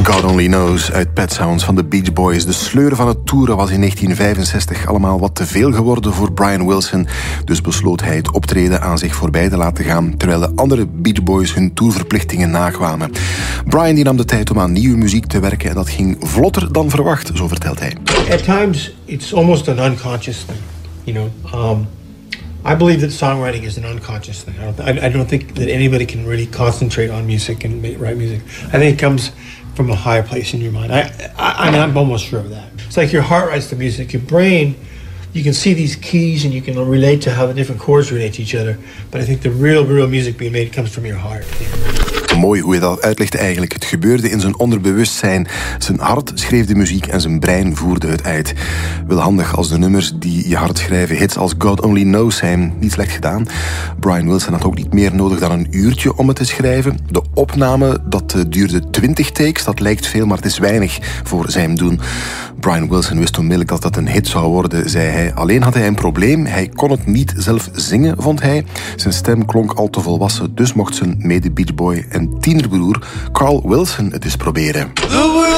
God Only Knows uit Pet Sounds van de Beach Boys. De sleur van het toeren was in 1965 allemaal wat te veel geworden voor Brian Wilson. Dus besloot hij het optreden aan zich voorbij te laten gaan, terwijl de andere Beach Boys hun tourverplichtingen nakwamen. Brian die nam de tijd om aan nieuwe muziek te werken en dat ging vlotter dan verwacht, zo vertelt hij. At times it's almost an unconscious thing, you know. I believe that songwriting is an unconscious thing. I don't think that anybody can really concentrate on music and write music. I think it comes from a higher place in your mind. I'm almost sure of that. It's like your heart writes the music. Your brain, you can see these keys and you can relate to how the different chords relate to each other. But I think the real music being made comes from your heart. Mooi hoe je dat uitlegt eigenlijk. Het gebeurde in zijn onderbewustzijn. Zijn hart schreef de muziek en zijn brein voerde het uit. Wel handig als de nummers die je hart schrijven hits als God Only Knows zijn. Niet slecht gedaan. Brian Wilson had ook niet meer nodig dan een uurtje om het te schrijven. De opname, dat duurde 20 takes. Dat lijkt veel, maar het is weinig voor zijn doen. Brian Wilson wist onmiddellijk dat dat een hit zou worden, zei hij. Alleen had hij een probleem. Hij kon het niet zelf zingen, vond hij. Zijn stem klonk al te volwassen, dus mocht zijn mede Beach Boy en tienerbroer Carl Wilson het eens proberen.